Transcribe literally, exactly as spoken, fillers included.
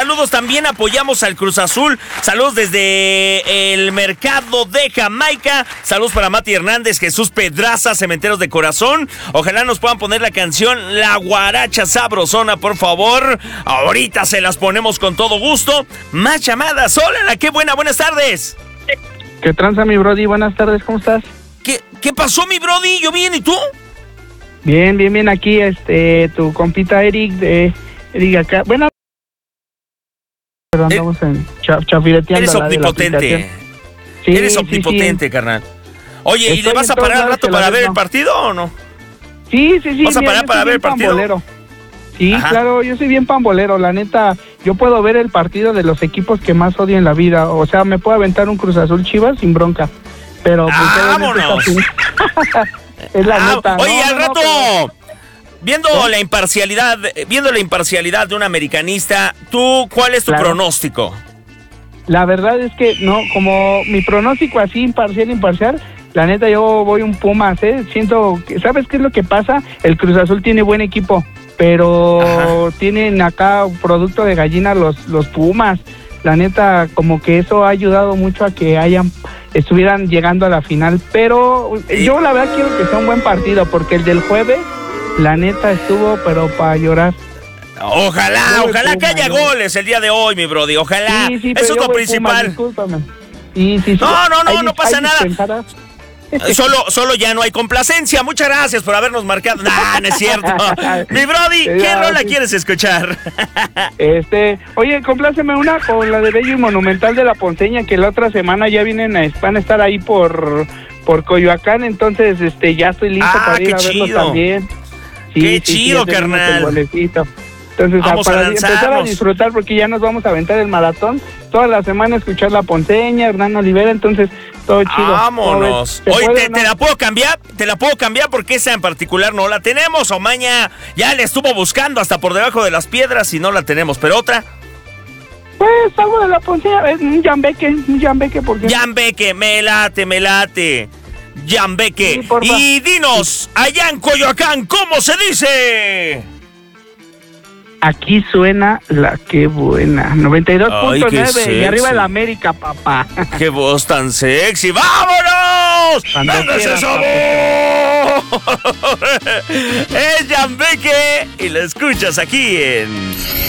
saludos también, apoyamos al Cruz Azul. Saludos desde el mercado de Jamaica. Saludos para Mati Hernández, Jesús Pedraza, Cementeros de Corazón. Ojalá nos puedan poner la canción La Guaracha Sabrosona, por favor. Ahorita se las ponemos con todo gusto. Más llamadas. Hola, qué buena, buenas tardes. ¿Qué tranza, mi brody? Buenas tardes, ¿cómo estás? ¿Qué, qué pasó, mi brody? Yo bien, ¿y tú? Bien, bien, bien, aquí, este, tu compita Eric, de Eric acá. Bueno, pero andamos eh, en cha, chafireteando. Eres omnipotente. Sí, eres sí, omnipotente, sí. carnal. Oye, Estoy ¿y le vas a parar al rato para ver el partido o no? Sí, sí, sí. ¿Vas a parar para ver el partido? Pambolero. Sí, Ajá. claro, yo soy bien pambolero, la neta. Yo puedo ver el partido de los equipos que más odio en la vida. O sea, me puedo aventar un Cruz Azul Chivas sin bronca. Pero pues, ¡vámonos! Es la ah, neta. Oye, no, al no, rato, pero... viendo ¿Eh? la imparcialidad, viendo la imparcialidad de un americanista, ¿tú cuál es tu claro. pronóstico? La verdad es que no, como mi pronóstico así imparcial, imparcial, la neta yo voy un Pumas, ¿eh? Siento que, ¿sabes qué es lo que pasa? El Cruz Azul tiene buen equipo, pero Ajá. tienen acá producto de gallina los, los Pumas. La neta, como que eso ha ayudado mucho a que hayan estuvieran llegando a la final, pero yo la verdad quiero que sea un buen partido, porque el del jueves, la neta estuvo, pero para llorar. Ojalá, yo ojalá Puma, que haya yo... goles el día de hoy, mi brody, ojalá, sí, sí, eso es lo principal. Puma, sí, sí, sí. No, no, no, hay, no pasa nada. Dispensadas. Solo, solo ya no hay complacencia. Muchas gracias por habernos marcado. Nah, no es cierto. Mi brody, ¿qué ya, rola sí. quieres escuchar? Este, oye, compláceme una con la de Bello y Monumental de la Ponceña, que la otra semana ya vienen a, van a estar ahí por, por Coyoacán, entonces este ya estoy listo ah, para ir a chido. verlos también. Sí, qué sí, chido, sí, carnal. Entonces, vamos para a empezar a disfrutar, porque ya nos vamos a aventar el maratón toda la semana, escuchar La Ponceña, Hernán Olivera, entonces todo chido. Vámonos. Hoy te, te la puedo cambiar, te la puedo cambiar porque esa en particular no la tenemos. Omaña ya le estuvo buscando hasta por debajo de las piedras y no la tenemos, pero otra. Pues algo de La Ponceña, es un Yambeque, un Yambeque, porque. Yambeque, me late, me late. Yambeque. Sí, y dinos, allá en Coyoacán, ¿cómo se dice? Aquí suena la que buena. noventa y dos punto nueve y arriba el América, papá. ¡Qué voz tan sexy! ¡Vámonos! ¡Venga ese sabor! Es Yambeque y lo escuchas aquí en